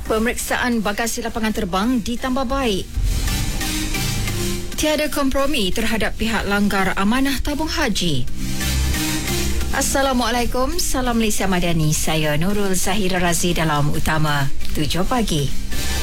Pemeriksaan bagasi lapangan terbang ditambah baik. Tiada kompromi terhadap pihak langgar amanah tabung haji. Assalamualaikum, salam Malaysia Madani. Saya Nurul Zahira Razi dalam Utama 7 pagi.